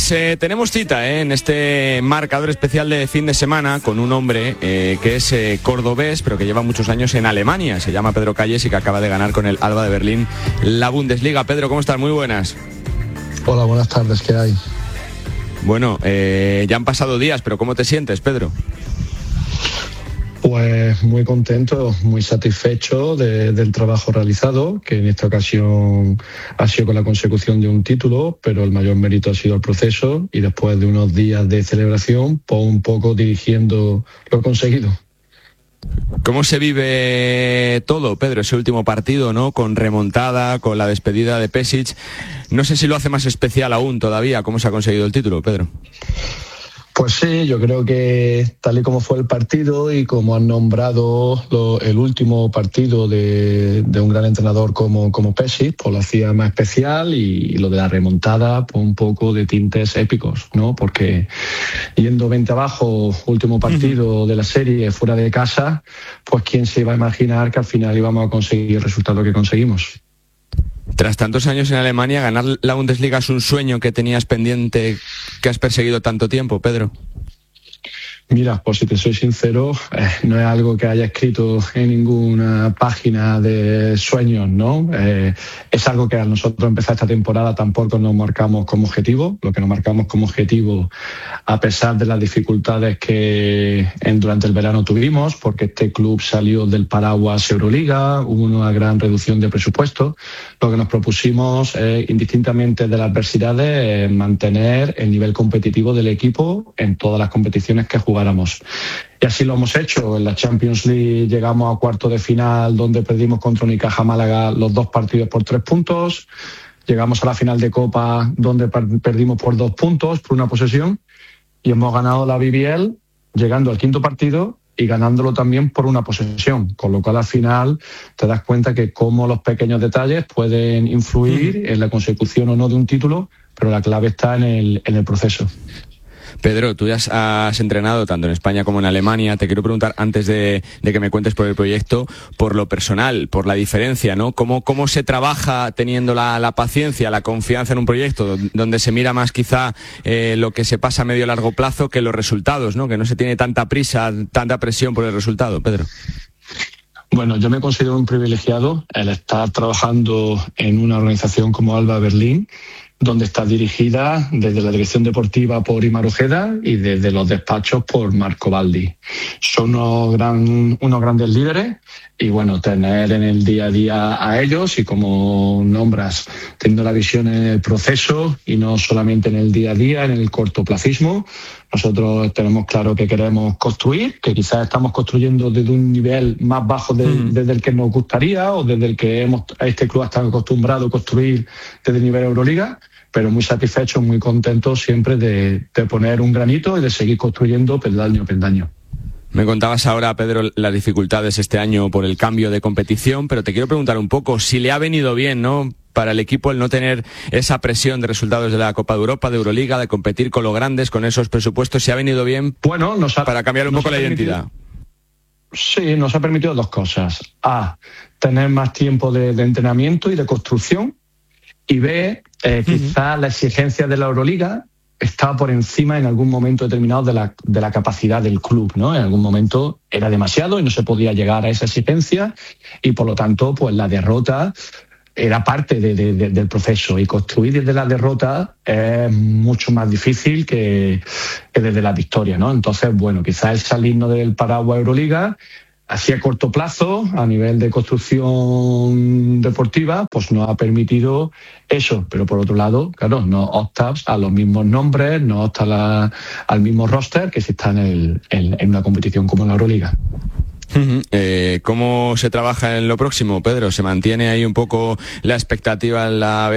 Pues tenemos cita en este marcador especial de fin de semana con un hombre que es cordobés, pero que lleva muchos años en Alemania. Se llama Pedro Calles y que acaba de ganar con el Alba de Berlín la Bundesliga. Pedro, ¿cómo estás? Muy buenas. Hola, buenas tardes, ¿qué hay? Bueno, ya han pasado días, pero ¿cómo te sientes, Pedro? Pues muy contento, muy satisfecho del trabajo realizado, que en esta ocasión ha sido con la consecución de un título, pero el mayor mérito ha sido el proceso y después de unos días de celebración, pues un poco dirigiendo lo conseguido. ¿Cómo se vive todo, Pedro, ese último partido, ¿no? Con remontada, con la despedida de Pesic. No sé si lo hace más especial aún todavía, ¿cómo se ha conseguido el título, Pedro? Pues sí, yo creo que tal y como fue el partido y como han nombrado el último partido de un gran entrenador como Pesic, pues lo hacía más especial y lo de la remontada, pues un poco de tintes épicos, ¿no? Porque yendo 20 abajo, último partido de la serie fuera de casa, pues quién se iba a imaginar que al final íbamos a conseguir el resultado que conseguimos. Tras tantos años en Alemania, ganar la Bundesliga es un sueño que tenías pendiente, que has perseguido tanto tiempo, Pedro. Mira, pues si te soy sincero, no es algo que haya escrito en ninguna página de sueños, ¿no? Es algo que a nosotros empezar esta temporada tampoco nos marcamos como objetivo. Lo que nos marcamos como objetivo, a pesar de las dificultades que durante el verano tuvimos, porque este club salió del paraguas Euroliga, hubo una gran reducción de presupuesto, lo que nos propusimos, indistintamente de las adversidades, mantener el nivel competitivo del equipo en todas las competiciones que jugáramos. Y así lo hemos hecho. En la Champions League llegamos a cuarto de final, donde perdimos contra Unicaja Málaga los 2 partidos por 3 puntos. Llegamos a la final de Copa, donde perdimos por 2 puntos, por una posesión. Y hemos ganado la BBL, llegando al 5º partido y ganándolo también por una posesión. Con lo cual, al final, te das cuenta que cómo los pequeños detalles pueden influir en la consecución o no de un título, pero la clave está en el proceso. Pedro, tú ya has entrenado tanto en España como en Alemania. Te quiero preguntar, antes de que me cuentes por el proyecto, por lo personal, por la diferencia, ¿no? ¿Cómo se trabaja teniendo la paciencia, la confianza en un proyecto, donde se mira más quizá lo que se pasa a medio largo plazo que los resultados, ¿no? Que no se tiene tanta prisa, tanta presión por el resultado, Pedro. Bueno, yo me considero un privilegiado el estar trabajando en una organización como Alba Berlín, donde está dirigida desde la dirección deportiva por Imar Ojeda y desde los despachos por Marco Baldi. Son unos grandes líderes y bueno, tener en el día a día a ellos y como nombras, teniendo la visión en el proceso y no solamente en el día a día, en el cortoplacismo. Nosotros tenemos claro que queremos construir, que quizás estamos construyendo desde un nivel más bajo desde el que nos gustaría o desde el que este club está acostumbrado a construir desde el nivel Euroliga, pero muy satisfechos, muy contentos siempre de poner un granito y de seguir construyendo peldaño a peldaño. Me contabas ahora, Pedro, las dificultades este año por el cambio de competición, pero te quiero preguntar un poco si le ha venido bien, ¿no?, para el equipo el no tener esa presión de resultados de la Copa de Europa, de Euroliga, de competir con los grandes, con esos presupuestos. ¿Si ha venido bien para cambiar un poco la identidad? Sí, nos ha permitido 2 cosas. A, tener más tiempo de entrenamiento y de construcción. Y B, quizá la exigencia de la Euroliga estaba por encima en algún momento determinado de la capacidad del club, ¿no? En algún momento era demasiado y no se podía llegar a esa exigencia y por lo tanto pues la derrota era parte del proceso y construir desde la derrota es mucho más difícil que desde la victoria, ¿no? Entonces, bueno, quizás el salirnos del paraguas Euroliga hacia corto plazo, a nivel de construcción deportiva, pues nos ha permitido eso. Pero por otro lado, claro, no optas a los mismos nombres, no optas al mismo roster que si está en una competición como la Euroliga. ¿Cómo se trabaja en lo próximo, Pedro? ¿Se mantiene ahí un poco la expectativa en la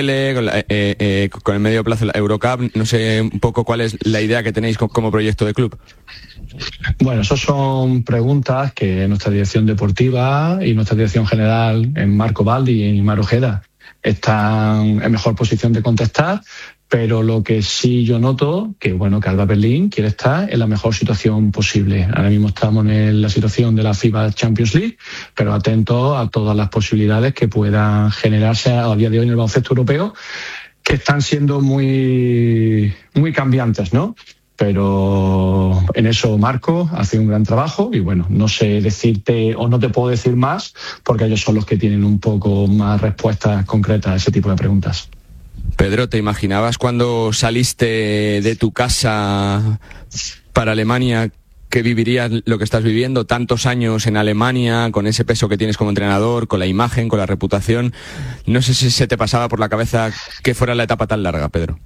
BCL, con el medio plazo la Eurocup? No sé un poco cuál es la idea que tenéis como proyecto de club. Bueno, esas son preguntas que nuestra dirección deportiva y nuestra dirección general en Marco Baldi y en Imar Ojeda están en mejor posición de contestar, pero lo que sí yo noto que Alba Berlín quiere estar en la mejor situación posible. Ahora mismo estamos en la situación de la FIBA Champions League, pero atentos a todas las posibilidades que puedan generarse a día de hoy en el baloncesto europeo, que están siendo muy, muy cambiantes, ¿no? Pero en eso Marco hace un gran trabajo y bueno, no sé decirte o no te puedo decir más porque ellos son los que tienen un poco más respuestas concretas a ese tipo de preguntas. Pedro, ¿te imaginabas cuando saliste de tu casa para Alemania que vivirías lo que estás viviendo, tantos años en Alemania, con ese peso que tienes como entrenador, con la imagen, con la reputación? No sé si se te pasaba por la cabeza que fuera la etapa tan larga, Pedro.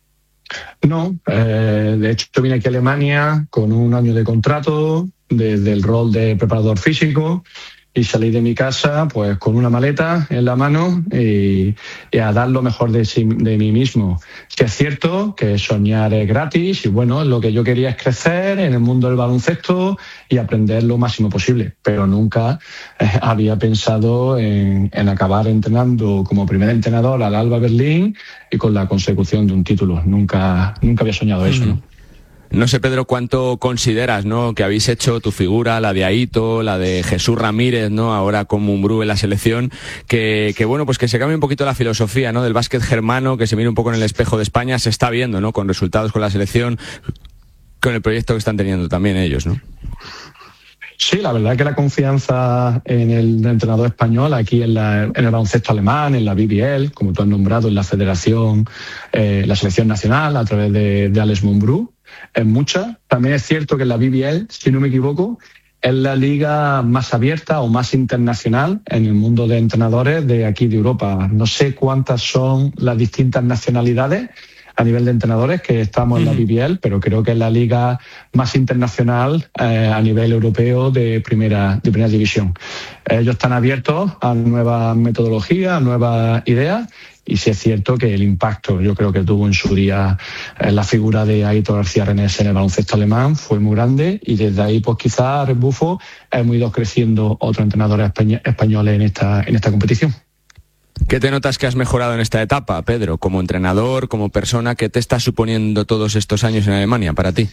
No, de hecho yo vine aquí a Alemania con un año de contrato desde el rol de preparador físico y salí de mi casa pues con una maleta en la mano y a dar lo mejor de mí mismo. Sí es cierto que soñar es gratis y bueno, lo que yo quería es crecer en el mundo del baloncesto y aprender lo máximo posible, pero nunca había pensado en acabar entrenando como primer entrenador al Alba Berlín y con la consecución de un título. Nunca había soñado eso, ¿no? No sé, Pedro, cuánto consideras, ¿no?, que habéis hecho tu figura, la de Aito, la de Jesús Ramírez, ¿no?, ahora con Mumbrú en la selección, que bueno, pues que se cambie un poquito la filosofía, ¿no?, del básquet germano, que se mire un poco en el espejo de España, se está viendo, ¿no?, con resultados con la selección, con el proyecto que están teniendo también ellos, ¿no? Sí, la verdad es que la confianza en el entrenador español aquí en el baloncesto alemán, en la BBL, como tú has nombrado, en la federación, la selección nacional a través de Alex Mumbrú, es mucha. También es cierto que en la BBL, si no me equivoco, es la liga más abierta o más internacional en el mundo de entrenadores de aquí de Europa. No sé cuántas son las distintas nacionalidades a nivel de entrenadores que estamos en la BBL, pero creo que es la liga más internacional a nivel europeo de primera división. Ellos están abiertos a nuevas metodologías, a nuevas ideas, y sí es cierto que el impacto, yo creo que tuvo en su día la figura de Aitor García Renés en el baloncesto alemán fue muy grande, y desde ahí pues quizás a rebufo hemos ido creciendo otros entrenadores españoles en esta competición. ¿Qué te notas que has mejorado en esta etapa, Pedro, como entrenador, como persona? ¿Qué te está suponiendo todos estos años en Alemania para ti?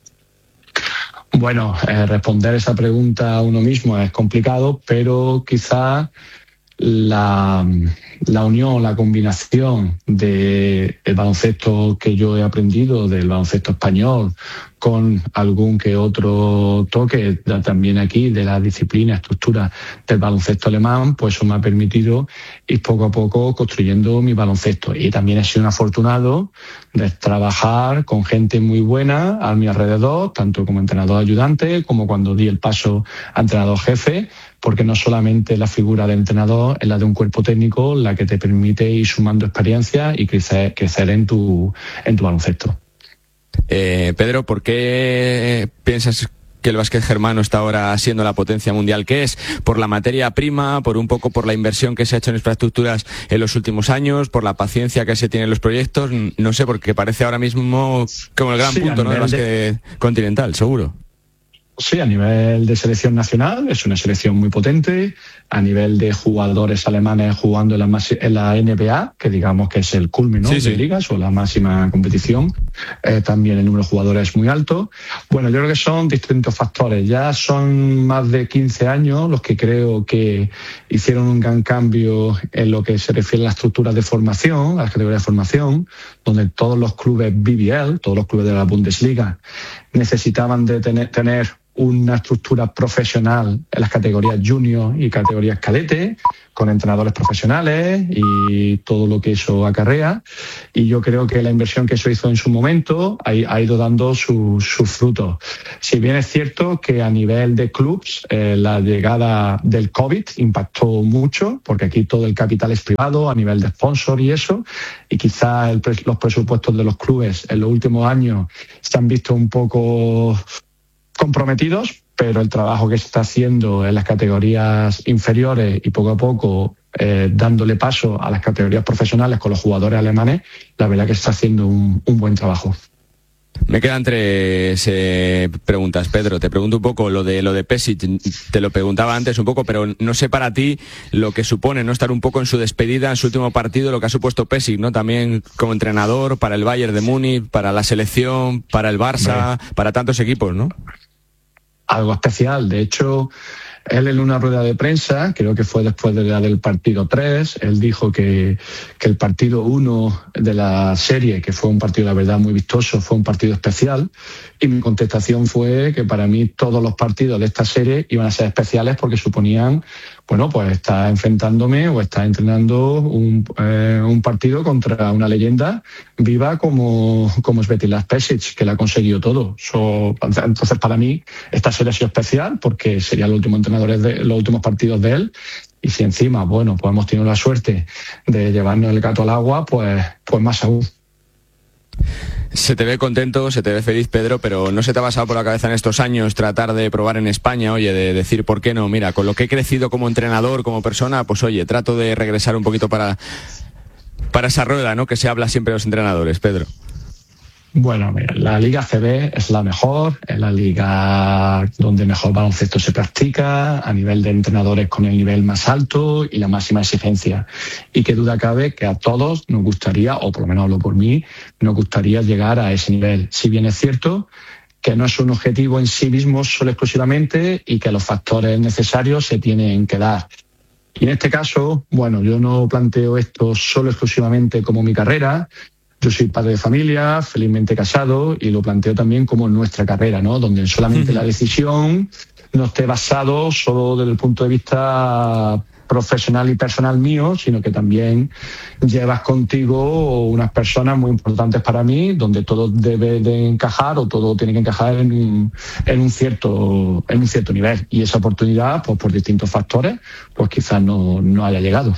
Bueno, responder esa pregunta a uno mismo es complicado, pero quizá la unión, la combinación del baloncesto que yo he aprendido, del baloncesto español, con algún que otro toque también aquí de la disciplina, estructura del baloncesto alemán, pues eso me ha permitido ir poco a poco construyendo mi baloncesto. Y también he sido un afortunado de trabajar con gente muy buena a mi alrededor, tanto como entrenador ayudante como cuando di el paso a entrenador jefe, porque no solamente la figura del entrenador es la de un cuerpo técnico la que te permite ir sumando experiencia y crecer en tu baloncesto. Pedro, ¿por qué piensas que el básquet germano está ahora siendo la potencia mundial que es? ¿Por la materia prima, por un poco por la inversión que se ha hecho en infraestructuras en los últimos años, por la paciencia que se tiene en los proyectos? No sé, porque parece ahora mismo como el gran punto, ¿no?, del básquet continental, seguro. Sí, a nivel de selección nacional es una selección muy potente, a nivel de jugadores alemanes jugando en la NBA, que digamos que es el culmen, ¿no?, de ligas o la máxima competición, también el número de jugadores es muy alto. Bueno, yo creo que son distintos factores. Ya son más de 15 años los que creo que hicieron un gran cambio en lo que se refiere a las estructuras de formación, a las categorías de formación, donde todos los clubes BBL, todos los clubes de la Bundesliga, necesitaban de tener una estructura profesional en las categorías junior y categorías cadete, con entrenadores profesionales y todo lo que eso acarrea. Y yo creo que la inversión que se hizo en su momento ha ido dando sus frutos. Si bien es cierto que a nivel de clubs la llegada del COVID impactó mucho, porque aquí todo el capital es privado a nivel de sponsor y eso, y quizás los presupuestos de los clubes en los últimos años se han visto un poco comprometidos, pero el trabajo que se está haciendo en las categorías inferiores y poco a poco dándole paso a las categorías profesionales con los jugadores alemanes, la verdad que se está haciendo un buen trabajo. Me quedan tres preguntas, Pedro. Te pregunto un poco lo de Pešić. Te lo preguntaba antes un poco, pero no sé para ti lo que supone no estar un poco en su despedida, en su último partido, lo que ha supuesto Pešić, ¿no? También como entrenador para el Bayern de Múnich, para la selección, para el Barça, para tantos equipos, ¿no? Algo especial. De hecho, Él en una rueda de prensa, creo que fue después de la del partido 3, él dijo que el partido 1 de la serie, que fue un partido, la verdad, muy vistoso, fue un partido especial, y mi contestación fue que para mí todos los partidos de esta serie iban a ser especiales porque suponían, bueno, pues estar enfrentándome o estar entrenando un partido contra una leyenda viva como es Betislav Pešić, que la ha conseguido todo. Entonces, para mí, esta serie ha sido especial porque serían los últimos partidos de él. Y si encima, bueno, pues hemos tenido la suerte de llevarnos el gato al agua, pues más aún. Se te ve contento, se te ve feliz, Pedro, pero ¿no se te ha pasado por la cabeza en estos años tratar de probar en España, oye, de decir, ¿por qué no? Mira, con lo que he crecido como entrenador, como persona, pues oye, trato de regresar un poquito para esa rueda, ¿no?, que se habla siempre de los entrenadores, Pedro. Bueno, mira, la Liga ACB es la mejor, es la liga donde mejor baloncesto se practica, a nivel de entrenadores con el nivel más alto y la máxima exigencia. Y qué duda cabe que a todos nos gustaría, o por lo menos hablo por mí, nos gustaría llegar a ese nivel. Si bien es cierto que no es un objetivo en sí mismo solo exclusivamente y que los factores necesarios se tienen que dar. Y en este caso, bueno, yo no planteo esto solo exclusivamente como mi carrera. Yo soy padre de familia, felizmente casado, y lo planteo también como nuestra carrera, ¿no? Donde solamente la decisión no esté basado solo desde el punto de vista profesional y personal mío, sino que también llevas contigo unas personas muy importantes para mí, donde todo debe de encajar o todo tiene que encajar en un cierto nivel. Y esa oportunidad, pues por distintos factores, pues quizás no haya llegado.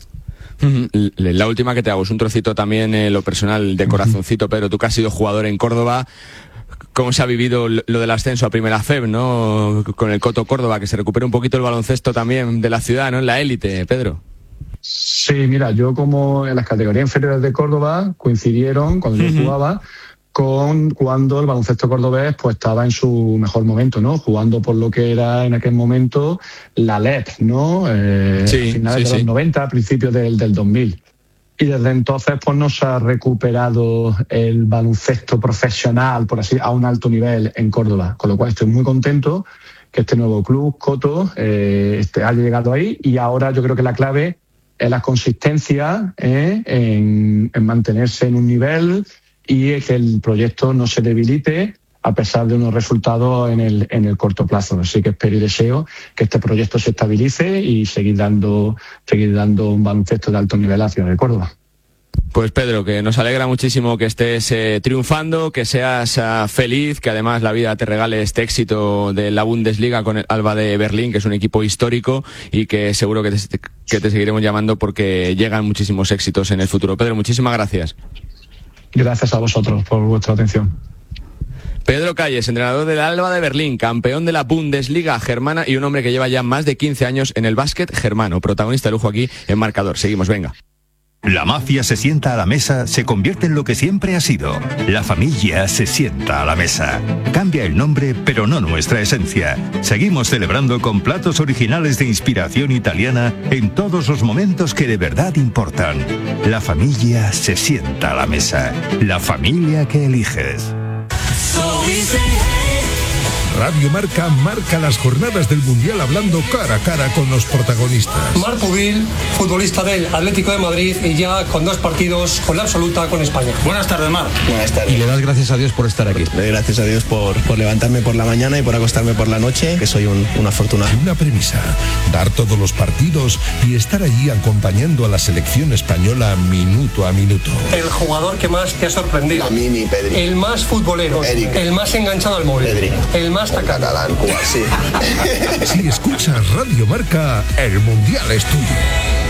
La última que te hago es un trocito también lo personal de corazoncito, Pedro, tú que has sido jugador en Córdoba, ¿cómo se ha vivido lo del ascenso a Primera FEB, ¿no?, con el Coto Córdoba, que se recupere un poquito el baloncesto también de la ciudad, ¿no?, en la élite, Pedro? Sí, mira, yo como en las categorías inferiores de Córdoba coincidieron cuando yo jugaba con cuando el baloncesto cordobés pues estaba en su mejor momento, ¿no? Jugando por lo que era en aquel momento la LEP, ¿no? Finales de los 90, principios del 2000. Y desde entonces pues no se ha recuperado el baloncesto profesional, por así, a un alto nivel en Córdoba. Con lo cual estoy muy contento que este nuevo club, Coto, haya llegado ahí, y ahora yo creo que la clave es la consistencia en mantenerse en un nivel y que el proyecto no se debilite a pesar de unos resultados en el corto plazo. Así que espero y deseo que este proyecto se estabilice y seguir dando un baloncesto de alto nivel a la ciudad de Córdoba. Pues Pedro, que nos alegra muchísimo que estés triunfando, que seas feliz, que además la vida te regale este éxito de la Bundesliga con el Alba de Berlín, que es un equipo histórico, y que seguro que te seguiremos llamando porque llegan muchísimos éxitos en el futuro. Pedro, muchísimas gracias. Gracias a vosotros por vuestra atención. Pedro Calles, entrenador del Alba de Berlín, campeón de la Bundesliga germana y un hombre que lleva ya más de 15 años en el básquet germano. Protagonista de lujo aquí en Marcador. Seguimos, venga. La mafia se sienta a la mesa, se convierte en lo que siempre ha sido. La familia se sienta a la mesa. Cambia el nombre, pero no nuestra esencia. Seguimos celebrando con platos originales de inspiración italiana en todos los momentos que de verdad importan. La familia se sienta a la mesa. La familia que eliges. Radio Marca marca las jornadas del Mundial hablando cara a cara con los protagonistas. Marc Pubil, futbolista del Atlético de Madrid y ya con 2 partidos con la absoluta con España. Buenas tardes, Marc. Buenas tardes. Y le das gracias a Dios por estar aquí. Le doy gracias a Dios por levantarme por la mañana y por acostarme por la noche, que soy un afortunado. Una premisa, dar todos los partidos y estar allí acompañando a la selección española minuto a minuto. El jugador que más te ha sorprendido. A mí, mi Pedri. El más futbolero. Eric. El más enganchado al móvil. Pedri. El más catalán, Cuba, sí. Si escuchas Radio Marca, el Mundial es tuyo.